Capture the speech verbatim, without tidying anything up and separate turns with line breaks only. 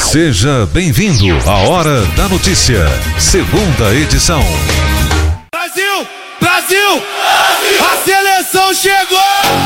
Seja bem-vindo à Hora da Notícia, segunda edição.
Brasil! Brasil! Brasil! A seleção chegou!